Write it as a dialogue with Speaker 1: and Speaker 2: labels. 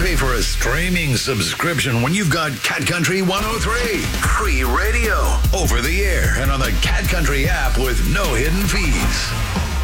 Speaker 1: pay for a streaming subscription when you've got Cat Country 103. Free radio, over the air, and on the Cat Country app with no hidden fees.